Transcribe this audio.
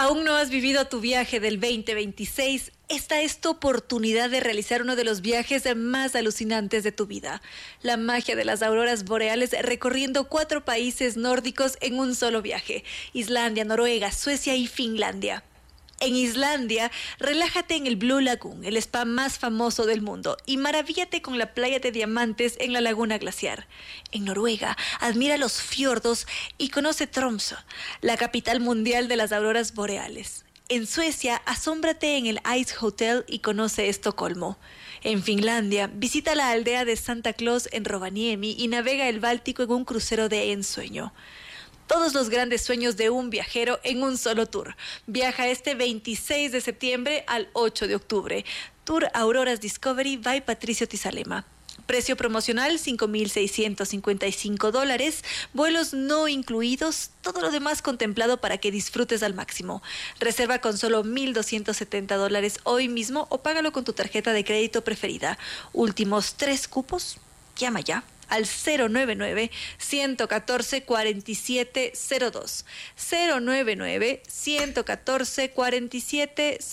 ¿Aún no has vivido tu viaje del 2026? Esta es tu oportunidad de realizar uno de los viajes más alucinantes de tu vida. La magia de las auroras boreales recorriendo 4 países nórdicos en un solo viaje: Islandia, Noruega, Suecia y Finlandia. En Islandia, relájate en el Blue Lagoon, el spa más famoso del mundo, y maravíllate con la playa de diamantes en la laguna glaciar. En Noruega, admira los fiordos y conoce Tromsø, la capital mundial de las auroras boreales. En Suecia, asómbrate en el Ice Hotel y conoce Estocolmo. En Finlandia, visita la aldea de Santa Claus en Rovaniemi y navega el Báltico en un crucero de ensueño. Todos los grandes sueños de un viajero en un solo tour. Viaja este 26 de septiembre al 8 de octubre. Tour Auroras Discovery by Patricio Tizalema. Precio promocional $5,655, vuelos no incluidos, todo lo demás contemplado para que disfrutes al máximo. Reserva con solo $1,270 hoy mismo o págalo con tu tarjeta de crédito preferida. Últimos 3 cupos. Llama ya al 099-114-4702. 099-114-4702.